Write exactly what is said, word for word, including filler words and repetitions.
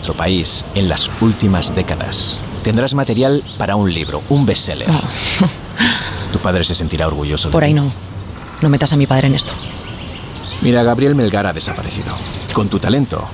nuestro país en las últimas décadas. Tendrás material para un libro, un bestseller. Oh. Tu padre se sentirá orgulloso de Por ti. ahí no. No metas a mi padre en esto. Mira, Gabriel Melgar ha desaparecido. Con tu talento,